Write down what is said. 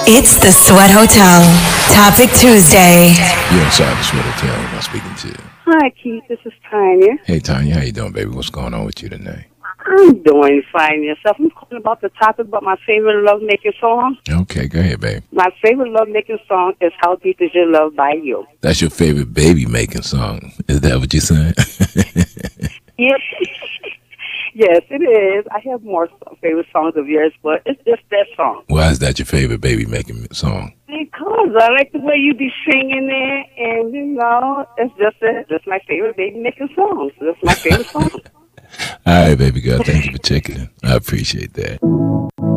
It's the Sweat Hotel. Topic Tuesday. You're inside the Sweat Hotel. Who am I speaking to? Hi, Keith. This is Tanya. Hey, Tanya. How you doing, baby? What's going on with you tonight? I'm doing fine. Yourself? I'm calling about the topic about my favorite love-making song. Okay, go ahead, babe. My favorite love-making song is How Deep Is Your Love by You. That's your favorite baby-making song. Is that what you're saying? Yes. Yes, it is. I have more favorite songs of yours, but it's just that song. Why is that your favorite baby-making song? Because I like the way you be singing it, and, it's just my favorite baby-making song. So that's my favorite song. All right, baby girl. Thank you for checking in. I appreciate that.